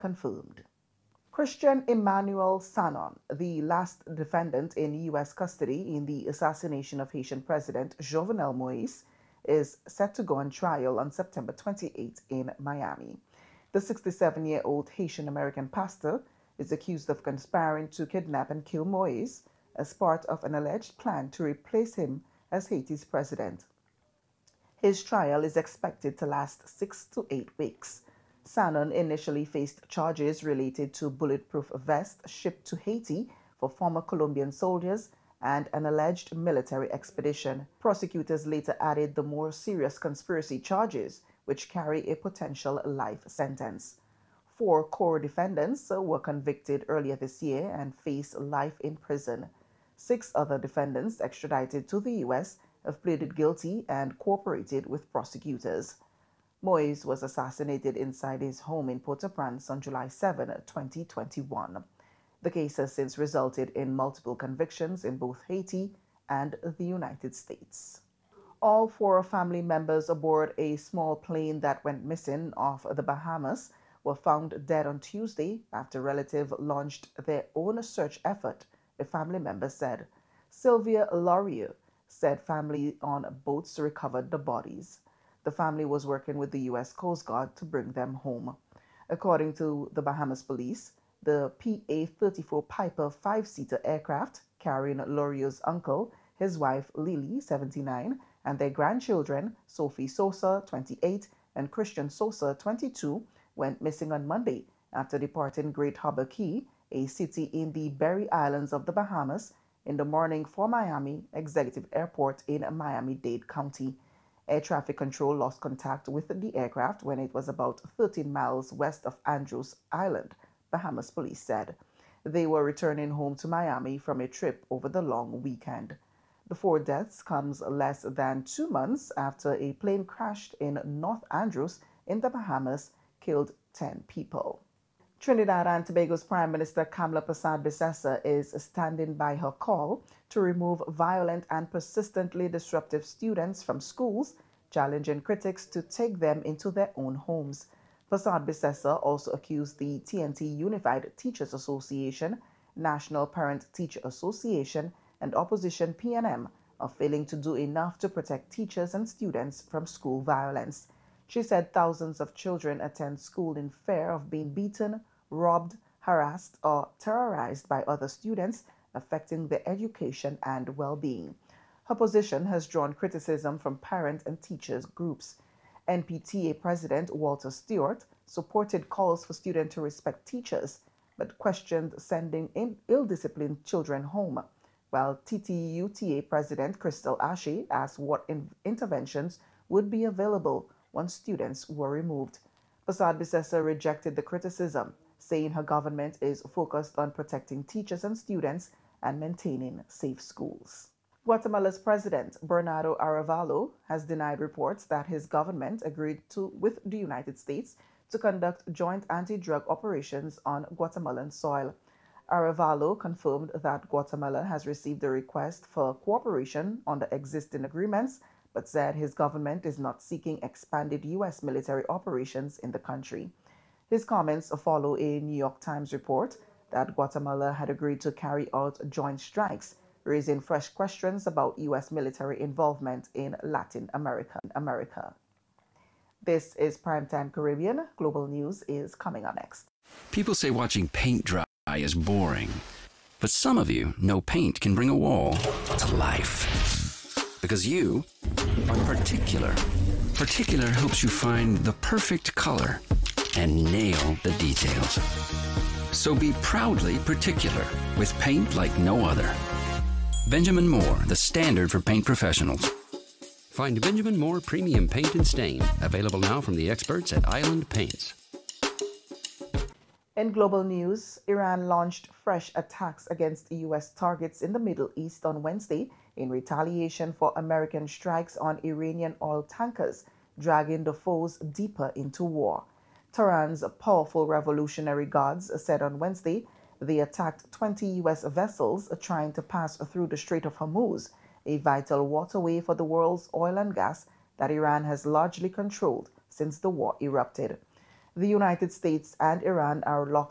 confirmed. Christian Emmanuel Sanon, the last defendant in U.S. custody in the assassination of Haitian President Jovenel Moïse, is set to go on trial on September 28 in Miami. The 67-year-old Haitian-American pastor is accused of conspiring to kidnap and kill Moïse as part of an alleged plan to replace him as Haiti's president. His trial is expected to last 6 to 8 weeks. Sanon initially faced charges related to bulletproof vests shipped to Haiti for former Colombian soldiers and an alleged military expedition. Prosecutors later added the more serious conspiracy charges, which carry a potential life sentence. 4 core defendants were convicted earlier this year and face life in prison. 6 other defendants extradited to the U.S. have pleaded guilty and cooperated with prosecutors. Moïse was assassinated inside his home in Port-au-Prince on July 7, 2021. The case has since resulted in multiple convictions in both Haiti and the United States. All 4 family members aboard a small plane that went missing off the Bahamas were found dead on Tuesday after relatives launched their own search effort, a family member said. Sylvia Laurier said family on boats recovered the bodies. The family was working with the U.S. Coast Guard to bring them home. According to the Bahamas police, the PA-34 Piper 5-seater aircraft carrying Laurier's uncle, his wife Lily, 79, and their grandchildren, Sophie Sosa, 28, and Christian Sosa, 22, went missing on Monday after departing Great Harbor Key, a city in the Berry Islands of the Bahamas, in the morning for Miami Executive Airport in Miami-Dade County. Air traffic control lost contact with the aircraft when it was about 13 miles west of Andros Island, Bahamas police said. They were returning home to Miami from a trip over the long weekend. The 4 deaths comes less than 2 months after a plane crashed in North Andros in the Bahamas, killed 10 people. Trinidad and Tobago's Prime Minister Kamla Persad-Bissessar is standing by her call to remove violent and persistently disruptive students from schools, challenging critics to take them into their own homes. Persad-Bissessar also accused the TNT Unified Teachers Association, National Parent-Teacher Association, and opposition PNM of failing to do enough to protect teachers and students from school violence. She said thousands of children attend school in fear of being beaten, robbed, harassed, or terrorized by other students, affecting their education and well-being. Her position has drawn criticism from parent and teachers groups. NPTA President Walter Stewart supported calls for students to respect teachers, but questioned sending ill-disciplined children home, while TTUTA President Crystal Ashe asked what interventions would be available once students were removed. Persad-Bissessar rejected the criticism, saying her government is focused on protecting teachers and students and maintaining safe schools. Guatemala's President Bernardo Arevalo has denied reports that his government agreed with the United States to conduct joint anti-drug operations on Guatemalan soil. Arevalo confirmed that Guatemala has received a request for cooperation under existing agreements, but said his government is not seeking expanded U.S. military operations in the country. His comments follow a New York Times report that Guatemala had agreed to carry out joint strikes, raising fresh questions about U.S. military involvement in Latin America. This is Primetime Caribbean. Global News is coming up next. People say watching paint dry is boring, but some of you know paint can bring a wall to life. Because you are particular. Particular helps you find the perfect color and nail the details. So be proudly particular with paint like no other. Benjamin Moore, the standard for paint professionals. Find Benjamin Moore Premium Paint and Stain, available now from the experts at Island Paints. In global news, Iran launched fresh attacks against U.S. targets in the Middle East on Wednesday in retaliation for American strikes on Iranian oil tankers, dragging the foes deeper into war. Tehran's powerful Revolutionary Guards said on Wednesday they attacked 20 U.S. vessels trying to pass through the Strait of Hormuz, a vital waterway for the world's oil and gas that Iran has largely controlled since the war erupted. The United States and Iran are locked